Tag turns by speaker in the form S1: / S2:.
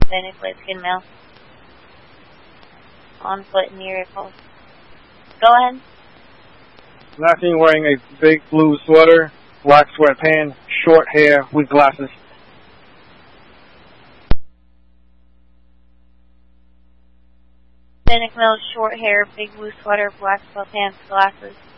S1: Bennett Lidskin male. On foot in the area code. Go ahead.
S2: Last seen wearing a big blue sweater, black sweatpants, short hair with glasses.
S1: Bennett male, short hair, big blue sweater, black sweatpants, glasses.